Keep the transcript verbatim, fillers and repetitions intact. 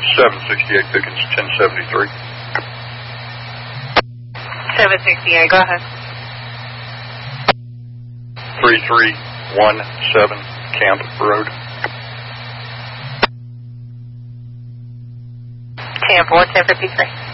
seven sixty-eight Pickens, ten seventy-three. seven sixty-eight, go ahead. three three one seven Camp Road. Tampa, ten fifty-three.